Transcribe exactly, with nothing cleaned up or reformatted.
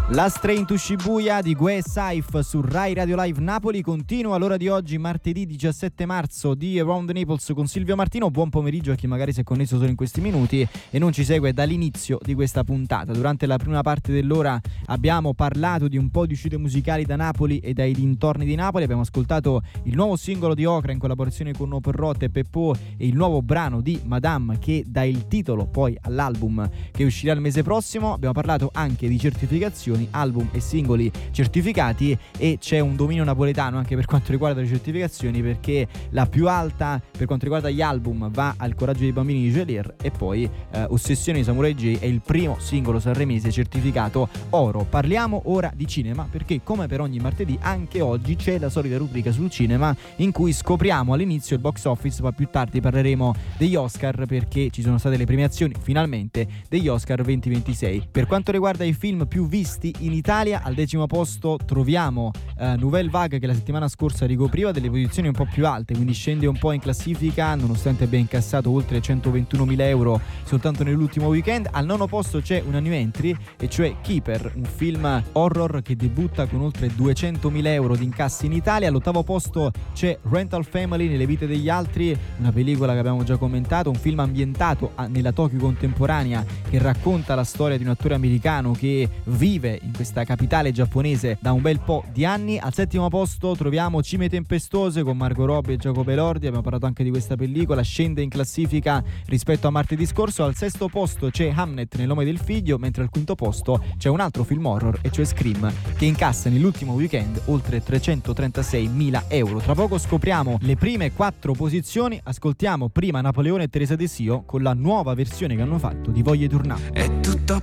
Last Train to Shibuya di Gue Saif su Rai Radio Live Napoli continua l'ora di oggi, martedì diciassette marzo, di Around the Naples con Silvio Martino. Buon pomeriggio a chi magari si è connesso solo in questi minuti e non ci segue dall'inizio di questa puntata. Durante la prima parte dell'ora abbiamo parlato di un po' di uscite musicali da Napoli e dai dintorni di Napoli. Abbiamo ascoltato il nuovo singolo di Okra in collaborazione con Operrot e Peppo e il nuovo brano di Madame che dà il titolo poi all'album che uscirà il mese prossimo. Abbiamo parlato anche di certificazioni, album e singoli certificati, e c'è un dominio napoletano anche per quanto riguarda le certificazioni, perché la più alta per quanto riguarda gli album va al Coraggio dei bambini di Gelir, e poi eh, Ossessione di Samurai J è il primo singolo sanremese certificato oro. Parliamo ora di cinema, perché come per ogni martedì anche oggi c'è la solita rubrica sul cinema in cui scopriamo all'inizio il box office, ma più tardi parleremo degli Oscar, perché ci sono state le premiazioni finalmente degli Oscar duemilaventisei. Per quanto riguarda i film più visti in Italia, al decimo posto troviamo uh, Nouvelle Vague, che la settimana scorsa ricopriva delle posizioni un po' più alte, quindi scende un po' in classifica nonostante abbia incassato oltre centoventunomila euro soltanto nell'ultimo weekend. Al nono posto c'è una new entry, e cioè Keeper, un film horror che debutta con oltre duecentomila euro di incassi in Italia. All'ottavo posto c'è Rental Family, Nelle vite degli altri, una pellicola che abbiamo già commentato, un film ambientato a, nella Tokyo contemporanea, che racconta la storia di un attore americano che vive in questa capitale giapponese da un bel po' di anni. Al settimo posto troviamo Cime tempestose con Margot Robbie e Jacopo Elordi, abbiamo parlato anche di questa pellicola, scende in classifica rispetto a martedì scorso. Al sesto posto c'è Hamnet, Nel nome del figlio, mentre al quinto posto c'è un altro film horror, e cioè Scream, che incassa nell'ultimo weekend oltre trecentotrentasei euro. Tra poco scopriamo le prime quattro posizioni, ascoltiamo prima Napoleone e Teresa De Sio con la nuova versione che hanno fatto di Voglie Turnate. È tutto